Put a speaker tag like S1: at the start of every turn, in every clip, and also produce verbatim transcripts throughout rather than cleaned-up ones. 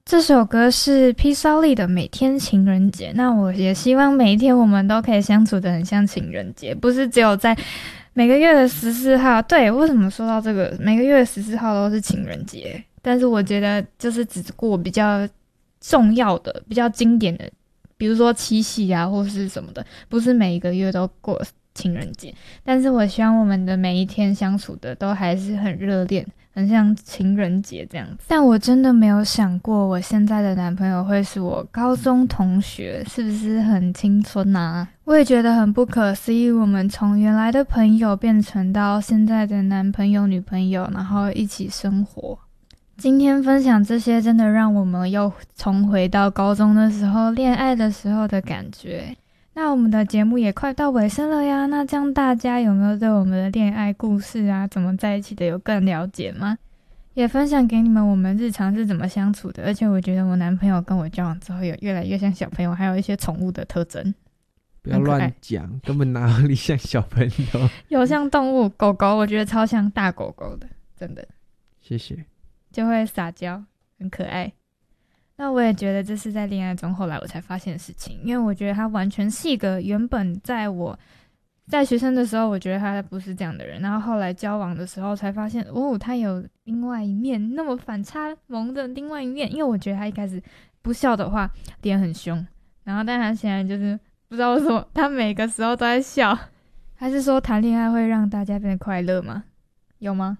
S1: 这首歌是 P. Solly 的《每天情人节》，那我也希望每一天我们都可以相处得很像情人节，不是只有在每个月的十四号。对，为什么说到这个每个月的十四号都是情人节？但是我觉得就是只过比较重要的、比较经典的，比如说七夕啊或是什么的，不是每一个月都过情人节。但是我希望我们的每一天相处的都还是很热恋，很像情人节这样子。但我真的没有想过我现在的男朋友会是我高中同学，是不是很青春啊？我也觉得很不可思议，我们从原来的朋友变成到现在的男朋友女朋友，然后一起生活。今天分享这些真的让我们又重回到高中的时候恋爱的时候的感觉。那我们的节目也快到尾声了呀，那这样大家有没有对我们的恋爱故事啊，怎么在一起的有更了解吗？也分享给你们我们日常是怎么相处的。而且我觉得我男朋友跟我交往之后有越来越像小朋友，还有一些宠物的特征。
S2: 不要乱讲，根本哪里像小朋友。
S1: 有像动物，狗狗我觉得超像大狗狗的，真的。
S2: 谢谢。
S1: 就会撒娇，很可爱。那我也觉得这是在恋爱中后来我才发现的事情，因为我觉得他完全是一个原本在我在学生的时候我觉得他不是这样的人，然后后来交往的时候才发现哦，他有另外一面，那么反差萌的另外一面。因为我觉得他一开始不笑的话脸很凶，然后但他现在就是不知道为什么他每个时候都在笑。还是说谈恋爱会让大家变得快乐吗？有吗？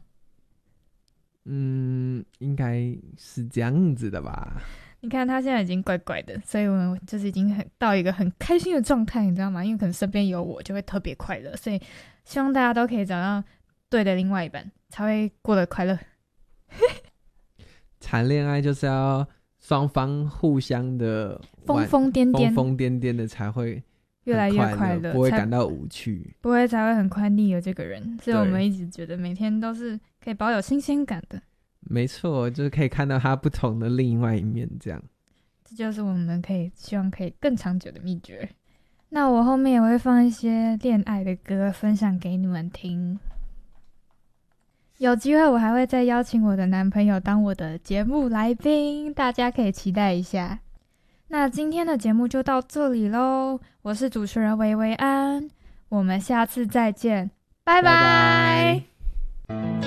S2: 嗯，应该是这样子的吧。
S1: 你看他现在已经怪怪的，所以我们就是已经很到一个很开心的状态，你知道吗？因为可能身边有我就会特别快乐，所以希望大家都可以找到对的另外一半，才会过得快乐。
S2: 谈恋爱就是要双方互相的
S1: 疯疯癫癫
S2: 疯疯癫癫的才会
S1: 越来越快乐，
S2: 不会感到无趣，
S1: 不会才会很快腻了这个人。所以我们一直觉得每天都是可以保有新鲜感的。
S2: 没错，就是可以看到他不同的另外一面，这样。
S1: 这就是我们可以希望可以更长久的秘诀。那我后面也会放一些恋爱的歌分享给你们听。有机会我还会再邀请我的男朋友当我的节目来宾，大家可以期待一下。那今天的节目就到这里咯，我是主持人维维安，我们下次再见，拜拜。拜拜。